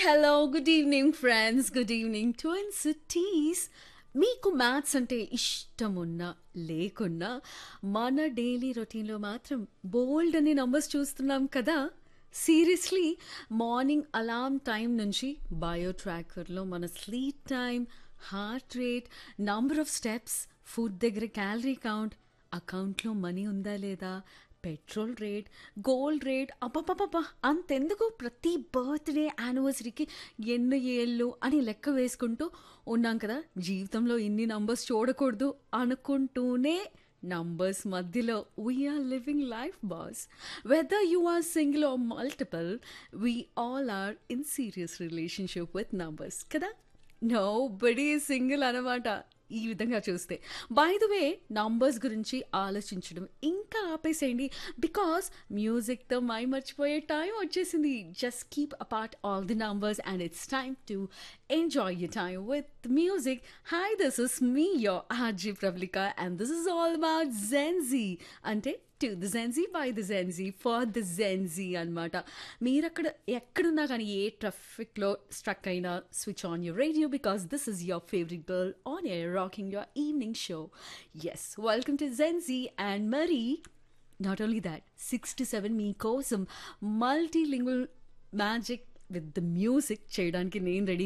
hello, good evening, friends. Good evening, Twin Cities. మీకు maths అంటే ఇష్టమున్నా లేకున్నా మన డైలీ రొటీన్లో మాత్రం బోల్డ్ అనే నంబర్స్ చూస్తున్నాం కదా. సీరియస్లీ, మార్నింగ్ అలార్మ్ టైం నుంచి బయో ట్రాకర్లో మన sleep time, heart rate, number of steps, food దగ్గర క్యాలరీ కౌంట్, అకౌంట్లో మనీ ఉందా లేదా, పెట్రోల్ రేట్, గోల్డ్ రేట్, అబ్బబ్బబ్బా అంతెందుకు ప్రతి బర్త్డే యానివర్సరీకి ఎన్ని ఏళ్ళు అని లెక్క వేసుకుంటూ ఉన్నాం కదా. జీవితంలో ఇన్ని నంబర్స్ చూడకూడదు అనుకుంటూనే నంబర్స్ మధ్యలో we are living life boss. Whether you are single or multiple, we all are in serious relationship with numbers కదా. నో బడీ సింగిల్ అనమాట ఈ విధంగా చూస్తే. బై ద వే, నంబర్స్ గురించి ఆలోచించడం ఇంకా ఆపేసేయండి, బికాస్ మ్యూజిక్తో మై మర్చిపోయే టైం వచ్చేసింది. Just keep apart all the numbers and it's time to enjoy your time with music. Hi, this is me your RJ Pravalika and this is all about Gen Z. అంటే to the Gen Z by the Gen Z for the Gen Z అనమాట. మీరక్కడ ఎక్కడున్నా కానీ ఏ ట్రాఫిక్లో struck అయినా switch on your radio because this is your favourite girl on air rocking your evening show. Yes, welcome to Gen Z. And మరి not only that, 6 to 7 మీకోసం multilingual magic with the music చేయడానికి నేను ready